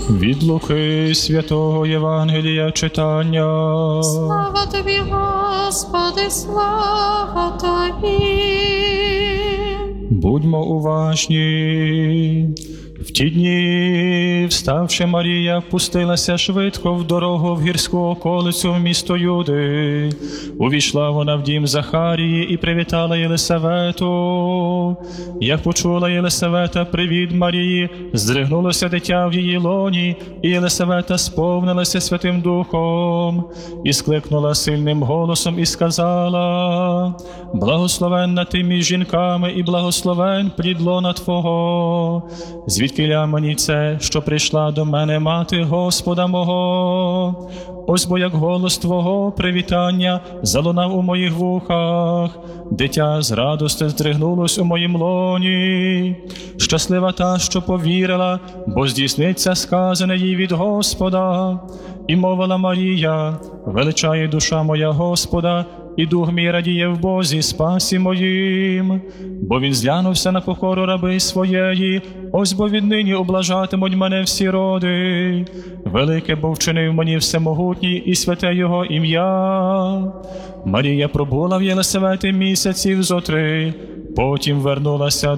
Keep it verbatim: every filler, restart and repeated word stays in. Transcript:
Від Луки святого Євангелія читання. Слава тобі, Господи, слава тобі. Будьмо уважні. В ті дні, вставши, Марія пустилася швидко в дорогу в гірську околицю в місто Юди. Увійшла вона в дім Захарії і привітала Єлисавету. Як почула Єлисавета привіт Марії, здригнулося дитя в її лоні, і Єлисавета сповнилася Святим Духом, і скликнула сильним голосом і сказала: «Благословенна ти між жінками, і благословен плід лона Твого. Звідкиля мені це, що прийшла до мене мати Господа мого? Ось бо як голос Твого привітання залунав у моїх вухах, дитя з радости здригнулось у моїм лоні. Щаслива та, що повірила, бо здійсниться сказане їй від Господа. І мовила Марія: величає душа моя Господа, і дух мій радіє в Бозі спасі моїм, бо він зглянувся на покору раби своєї, ось бо віднині облажатимуть мене всі роди. Велике бо вчинив мені всемогутній, і святе його ім'я». Марія пробула в Єлисаветі місяців зо три, потім вернулася